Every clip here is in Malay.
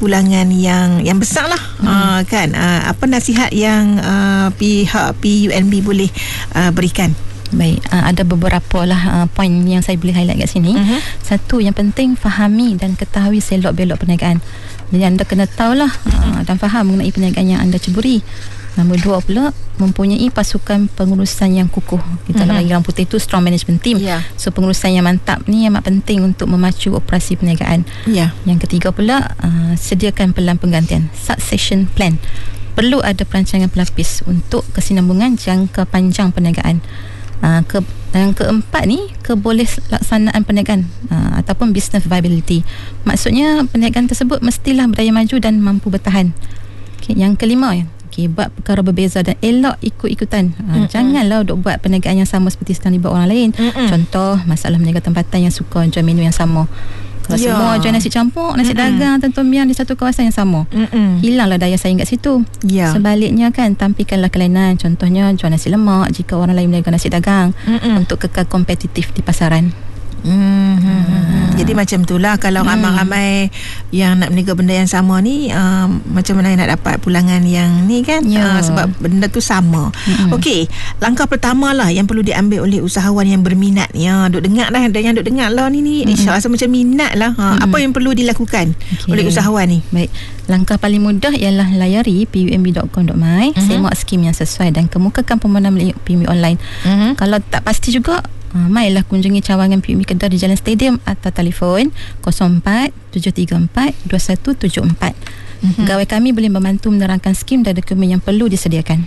pulangan yang besar lah. Kan, apa nasihat yang pihak PUNB boleh berikan? Baik, ada beberapa lah poin yang saya boleh highlight kat sini. Satu, yang penting fahami dan ketahui selok-belok perniagaan. Jadi anda kena tahulah dan faham mengenai perniagaan yang anda ceburi. Nombor dua pula, mempunyai pasukan pengurusan yang kukuh. Kita bagi orang putih tu strong management team. So pengurusan yang mantap ni amat penting untuk memacu operasi perniagaan. Yang ketiga pula, sediakan pelan penggantian, succession plan. Perlu ada perancangan pelapis untuk kesinambungan jangka panjang perniagaan. Yang keempat ni, kebolehslaksanaan perniagaan ataupun business viability. Maksudnya perniagaan tersebut mestilah berdaya maju dan mampu bertahan. Yang kelima, buat perkara berbeza dan elak ikut-ikutan. Janganlah duk buat perniagaan yang sama seperti sedang dibuat orang lain. Contoh, masalah menjaga tempatan yang suka jual menu yang sama. Kalau semua jual nasi campur, nasi dagang atau tom yum di satu kawasan yang sama, hilanglah daya saing kat situ. Sebaliknya kan, tampilkanlah kelainan. Contohnya jual nasi lemak jika orang lain berniaga nasi dagang, untuk kekal kompetitif di pasaran. Jadi macam itulah, kalau ramai-ramai yang nak berniaga benda yang sama ni, macam mana nak dapat pulangan yang ni kan? Sebab benda tu sama. Okey, langkah pertama lah yang perlu diambil oleh usahawan yang berminat. Duk dengar dah, ada yang duk dengar lah ni insya-Allah rasa macam minat lah. Apa yang perlu dilakukan oleh usahawan ni? Baik, langkah paling mudah ialah layari punb.com.my, semak skim yang sesuai dan kemukakan permohonan melalui PUNB online. Kalau tak pasti juga, mailah kunjungi cawangan PUNB Kedah di Jalan Stadium atau telefon 04 734 2174. Pegawai kami boleh membantu menerangkan skim dan dokumen yang perlu disediakan.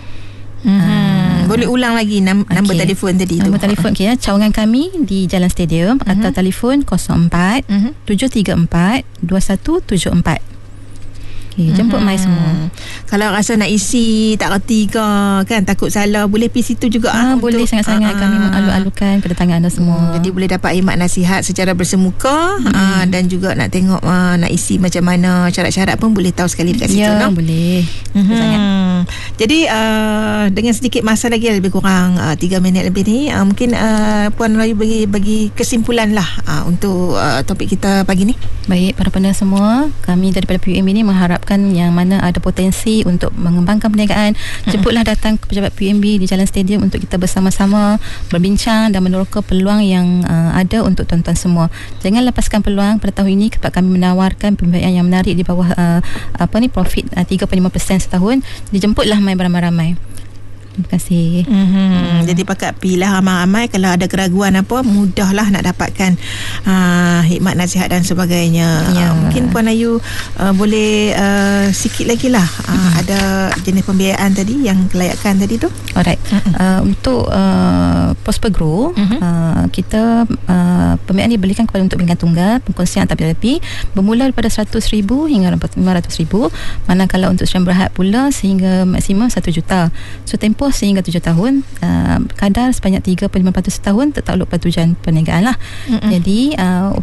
Boleh ulang lagi nombor telefon tadi tu. Nombor telefon cawangan kami di Jalan Stadium atau telefon 04 734 2174. Jemput mai semua. Kalau rasa nak isi tak reti ke kan, takut salah, boleh pergi situ juga. Boleh sangat-sangat. Kami mengalu-alukan kedatangan anda semua. Jadi boleh dapat khidmat nasihat secara bersemuka, dan juga nak tengok nak isi macam mana, syarat-syarat pun boleh tahu sekali dekat situ. Boleh. Sangat. Jadi dengan sedikit masa lagi, lebih kurang 3 minit lebih ni, mungkin Puan Melayu bagi kesimpulan lah untuk topik kita pagi ni. Baik, para pendengar semua, kami daripada PUNB ni mengharapkan yang mana ada potensi untuk mengembangkan perniagaan, jemputlah datang ke pejabat PUNB di Jalan Stadium untuk kita bersama-sama berbincang dan meneroka peluang yang ada untuk tuan-tuan semua. Jangan lepaskan peluang pada tahun ini, sebab kami menawarkan pembiayaan yang menarik di bawah profit 3.5% setahun. Dijemputlah mai beramai-ramai. Terima kasih. Jadi pakat pilih ramai-ramai. Kalau ada keraguan apa, mudahlah nak dapatkan hikmat nasihat dan sebagainya. Mungkin Puan Ayu boleh sikit lagi lah, ada jenis pembiayaan tadi yang kelayakan tadi tu. Alright. Untuk Prosper Grow, kita pembiayaan diberikan kepada untuk pembiayaan tunggal, pengkongsian atau PLP bermula daripada RM100,000 hingga RM500,000. Manakala untuk secara berhad pula sehingga maksimum RM1 juta. So tempoh sehingga 7 tahun, kadar sebanyak 3.5% setahun, tertakluk pada tujuan perniagaan lah. Jadi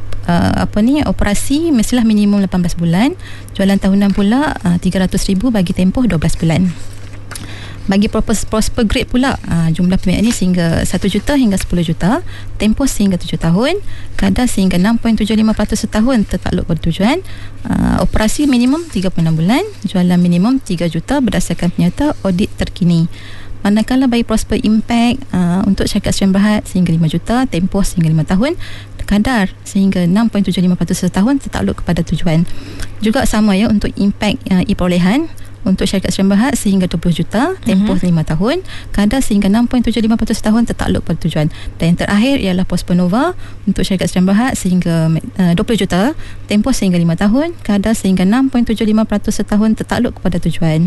operasi mestilah minimum 18 bulan. Jualan tahunan pula RM300,000 bagi tempoh 12 bulan. Bagi Prosper Grade pula, jumlah pembiayaan ini sehingga 1 juta hingga 10 juta, tempoh sehingga 7 tahun, kadar sehingga 6.75% setahun, tertakluk pada tujuan. Operasi minimum 36 bulan, jualan minimum 3 juta berdasarkan penyata audit terkini. Manakala bagi Prosper Impact, untuk syarikat secara berhad sehingga 5 juta, tempoh sehingga 5 tahun, kadar sehingga 6.75% setahun, tertakluk kepada tujuan. Juga sama untuk Impact perolehan, untuk syarikat secara berhad sehingga 20 juta, tempoh 5 tahun, kadar sehingga 6.75% setahun, tertakluk pada tujuan. Dan yang terakhir ialah Prosper Nova, untuk syarikat secara berhad sehingga 20 juta, tempoh sehingga 5 tahun, kadar sehingga 6.75% setahun, tertakluk kepada tujuan.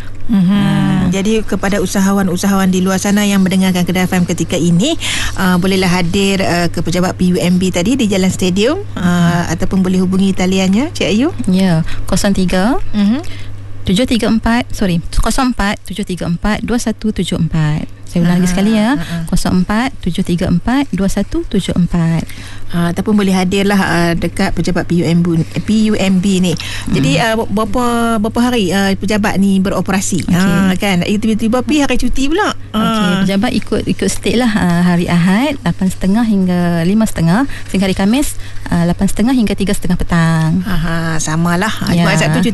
Jadi kepada usahawan-usahawan di luar sana yang mendengarkan Kedah FM ketika ini, bolehlah hadir ke pejabat PUNB tadi di Jalan Stadium, ataupun boleh hubungi taliannya Cik Ayu. 03 04 734 2174. Saya ulang lagi sekali 04 734 2174. Ataupun boleh hadirlah dekat pejabat PUNB ni. Jadi berapa hari pejabat ni beroperasi? Kan tiba-tiba pergi hari cuti pula. Pejabat ikut state lah. Hari Ahad 8.30 hingga 5.30, sehingga hari Khamis 8.30 hingga 3.30 petang. Samalah. Jumaat Sabtu